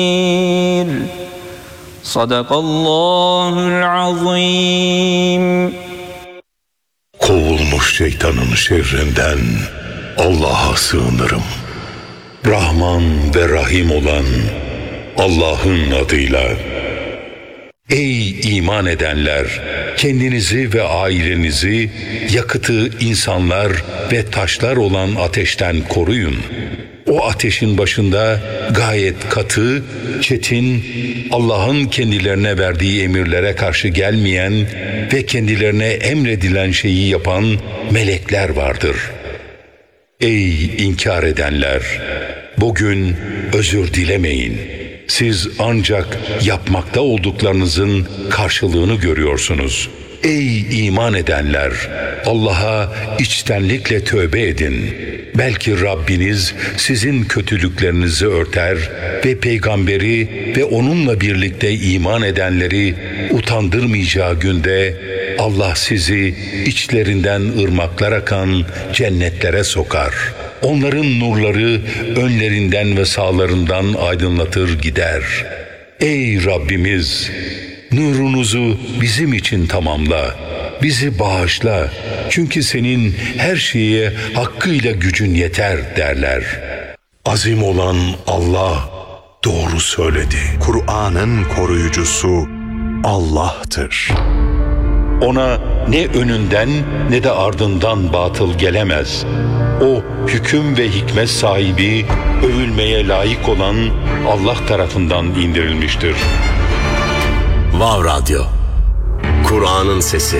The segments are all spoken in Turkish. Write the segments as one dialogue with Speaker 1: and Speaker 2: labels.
Speaker 1: Sadakallahul azim.
Speaker 2: Kovulmuş şeytanın şerrinden Allah'a sığınırım. Rahman ve Rahim olan Allah'ın adıyla. Ey iman edenler! Kendinizi ve ailenizi yakıtı insanlar ve taşlar olan ateşten koruyun. O ateşin başında gayet katı, çetin, Allah'ın kendilerine verdiği emirlere karşı gelmeyen ve kendilerine emredilen şeyi yapan melekler vardır. Ey inkar edenler! Bugün özür dilemeyin. Siz ancak yapmakta olduklarınızın karşılığını görüyorsunuz. Ey iman edenler! Allah'a içtenlikle tövbe edin. Belki Rabbiniz sizin kötülüklerinizi örter ve peygamberi ve onunla birlikte iman edenleri utandırmayacağı günde Allah sizi içlerinden ırmaklar akan cennetlere sokar. Onların nurları önlerinden ve sağlarından aydınlatır gider. Ey Rabbimiz! Nurunuzu bizim için tamamla. Bizi bağışla. Çünkü senin her şeye hakkıyla gücün yeter derler. Azim olan Allah doğru söyledi.
Speaker 3: Kur'an'ın koruyucusu Allah'tır.
Speaker 2: Ona ne önünden ne de ardından batıl gelemez. O hüküm ve hikmet sahibi, övülmeye layık olan Allah tarafından indirilmiştir.
Speaker 4: Vav Radyo, Kur'an'ın sesi.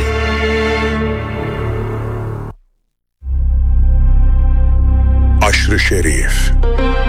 Speaker 3: Aşr-ı Şerif